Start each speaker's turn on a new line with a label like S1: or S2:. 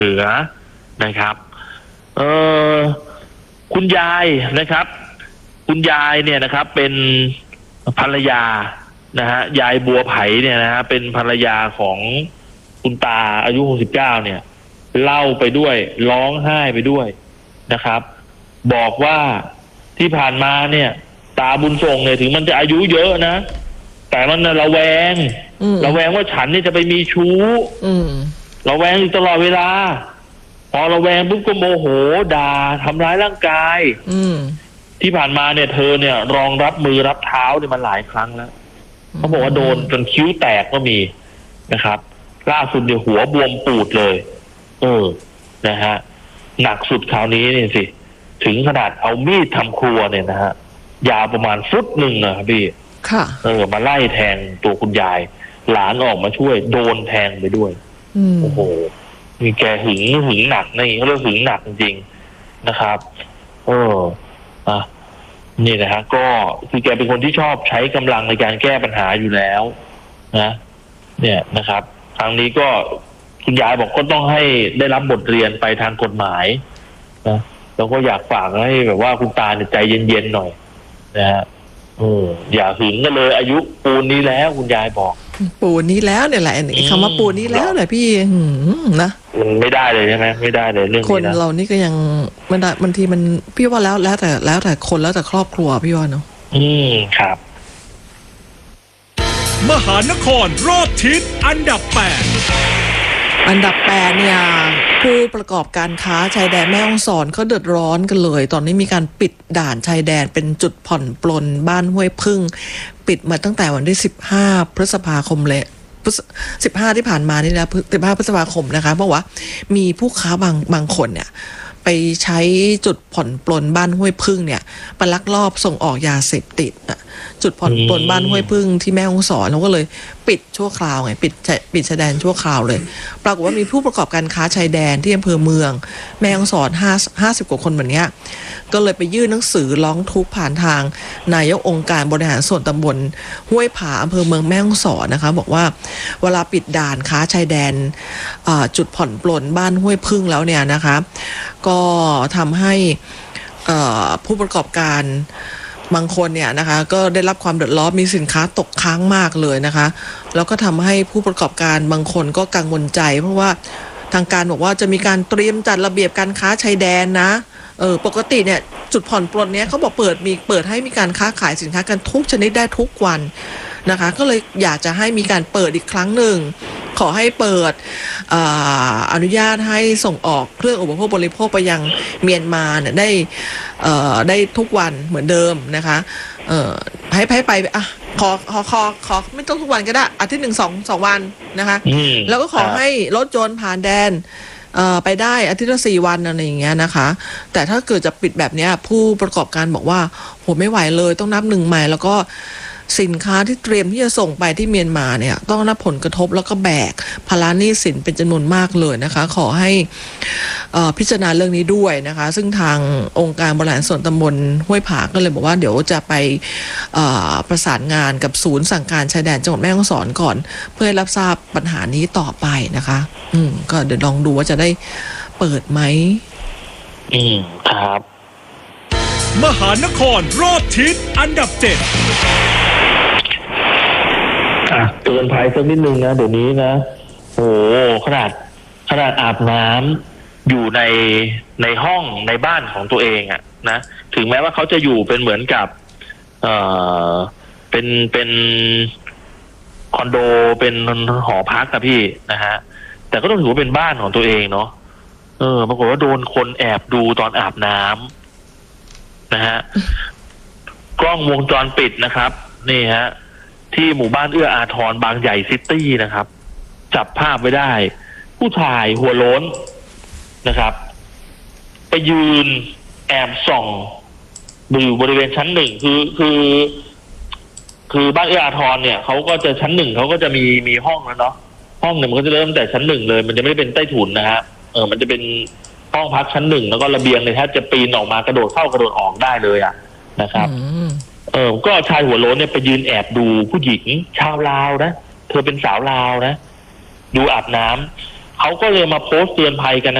S1: เหลือนะครับเออคุณยายนะครับคุณยายเนี่ยนะครับเป็นภรรยานะฮะยายบัวไผ่เนี่ยนะฮะเป็นภรรยาของคุณตาอายุ69เนี่ยเล่าไปด้วยร้องไห้ไปด้วยนะครับบอกว่าที่ผ่านมาเนี่ยตาบุญส่งเนี่ยถึงมันจะอายุเยอะนะแต่มันระแวงว่าฉันเนี่ยจะไปมีชู้ระแวงอยู่ตลอดเวลาพอระแวงปุ๊บก็โมโหด่าทำร้ายร่างกายที่ผ่านมาเนี่ยเธอเนี่ยรองรับมือรับเท้าเนี่ยมาหลายครั้งแล้วเขาบอกว่าโดนจนคิ้วแตกก็มีนะครับล่าสุดเนี่ยหัวบวมปูดเลยนะฮะหนักสุดคราวนี้เนี่ยสิถึงขนาดเอามีดทำครัวเนี่ยนะฮะยาวประมาณฟุตหนึ่งนะครับพี่
S2: ค่ะ
S1: มาไล่แทงตัวคุณยายหลานออกมาช่วยโดนแทงไปด้วยโอ้โหมีแกหึงหนักนี่เขาเรียกหึงหนักจริงๆนะครับนี่นะฮะก็คือแกเป็นคนที่ชอบใช้กำลังในการแก้ปัญหาอยู่แล้วนะเนี่ยนะครับครั้งนี้ก็คุณยายบอกก็ต้องให้ได้รับบทเรียนไปทางกฎหมายนะแล้วก็อยากฝากให้แบบว่าคุณตาเนี่ยใจเย็นๆหน่อยนะฮะอย่าหึงกันเลยอายุปูนนี้แล้วคุณยายบอก
S2: ปูนนี้แล้วเนี่ยแหละคำว่าปูนนี้แล้วเนี่ยพี่นะ
S1: มันไม่ได้เลยใช่ไหมไม่ได้เลยเรื่องนี้นะ
S2: คนเรานี่ก็ยังมันบางทีมันพี่ว่าแล้วแต่คนแล้วแต่ครอบครัวพี่ว่าเนาะ
S1: ครับ
S3: มหานครรอบทิศอันดับ 8
S2: เนี่ยผู้ประกอบการค้าชายแดนแม่ฮ่องสอนเขาเดือดร้อนกันเลยตอนนี้มีการปิดด่านชายแดนเป็นจุดผ่อนปลนบ้านห้วยพึ่งปิดมาตั้งแต่วันที่15 พฤษภาคมเลย15ที่ผ่านมานี่นะ15 พฤษภาคมนะคะเพราะว่ามีผู้ค้าบางคนเนี่ยไปใช้จุดผ่อนปลนบ้านห้วยพึ่งเนี่ยไปลักลอบส่งออกยาเสพติดจุดผ่อนปลนบ้านห้วยพึ่งที่แม่ฮ่องสอนเราก็เลยปิดชั่วคราวไงปิดชายแดนชั่วคราวเลยปรากฏว่ามีผู้ประกอบการค้าชายแดนที่อำเภอเมืองแม่ฮ่องสอน50กว่าคนแบบนี้ก็เลยไปยื่นหนังสือร้องทุกข์ผ่านทางนายกองค์การบริหารส่วนตำบลห้วยผาอำเภอเมืองแม่ฮ่องสอนนะคะบอกว่าเวลาปิดด่านค้าชายแดนจุดผ่อนปลนบ้านห้วยพึ่งแล้วเนี่ยนะคะก็ทำให้ผู้ประกอบการบางคนเนี่ยนะคะก็ได้รับความเดือดร้อนมีสินค้าตกค้างมากเลยนะคะแล้วก็ทำให้ผู้ประกอบการบางคนก็กังวลใจเพราะว่าทางการบอกว่าจะมีการเตรียมจัดระเบียบการค้าชายแดนนะปกติเนี่ยจุดผ่อนปลนเนี้ยเขาบอกเปิดให้มีการค้าขายสินค้ากันทุกชนิดได้ทุกวันนะคะก็เลยอยากจะให้มีการเปิดอีกครั้งหนึ่งขอให้เปิดอนุญาตให้ส่งออกเครื่องอุปโภคบริโภคไปยังเมียนมาเนี่ยได้ทุกวันเหมือนเดิมนะคะให้ไปขอไม่ต้องทุกวันก็ได้อาทิตย์1-2 วันนะคะแล้วก็ขอให้รถยนต์ผ่านแดนไปได้อาทิตย์ละ4 วันอะไรอย่างเงี้ยนะคะแต่ถ้าเกิดจะปิดแบบนี้ผู้ประกอบการบอกว่าโหไม่ไหวเลยต้องนับ1 ใหม่แล้วก็สินค้าที่เตรียมที่จะส่งไปที่เมียนมาเนี่ยต้องรับผลกระทบแล้วก็แบกภาระหนี้สินเป็นจำนวนมากเลยนะคะขอให้พิจารณาเรื่องนี้ด้วยนะคะซึ่งทางองค์การบริหารส่วนตำบลห้วยผาก็เลยบอกว่าเดี๋ยวจะไปประสานงานกับศูนย์สั่งการชายแดนจังหวัดแม่ฮ่องสอนก่อนเพื่อให้รับทราบปัญหานี้ต่อไปนะคะก็เดี๋ยวลองดูว่าจะได้เปิดไหม
S1: ครับ
S3: มหานครรอบทิศอันดับ 7
S1: เตือนภัยสักนิดนึงนะเดี๋ยวนี้นะโอ้ขนาดอาบน้ำอยู่ในห้องในบ้านของตัวเองอะนะถึงแม้ว่าเขาจะอยู่เป็นเหมือนกับเป็นคอนโดเป็นหอพักนะพี่นะฮะแต่ก็ต้องถือว่าเป็นบ้านของตัวเองเนาะปรากฏว่าโดนคนแอบดูตอนอาบน้ำนะฮะกล้องวงจรปิดนะครับนี่ฮะที่หมู่บ้านเอื้ออาทรบางใหญ่ซิตี้นะครับจับภาพไว้ได้ผู้ชายหัวโล้นนะครับไปยืนแอบส่องอยู่บริเวณชั้น 1คือบ้านเอื้ออาทรเนี่ยเขาก็จะชั้น 1เขาก็จะมีห้องแล้วเนาะห้องเนี่ยมันก็จะเริ่มแต่ชั้น 1เลยมันจะไม่ได้เป็นใต้ถุนนะฮะมันจะเป็นห้องพักชั้น 1แล้วก็ระเบียงเนี่ยแทบจะปีนออกมากระโดดเข้ากระโดดออกได้เลยอ่ะนะครับก็ชายหัวโล้นเนี่ยไปยืนแอบดูผู้หญิงชาวลาวนะเธอเป็นสาวลาวนะดูอาบน้ำเขาก็เลยมาโพสต์เตือนภัยกัน